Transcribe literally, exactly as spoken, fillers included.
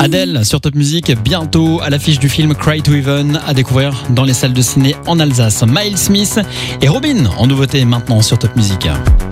Adèle sur Top Music, bientôt à l'affiche du film Cry to Heaven, à découvrir dans les salles de ciné en Alsace. Miles Smith et Robyn en nouveauté maintenant sur Top Music.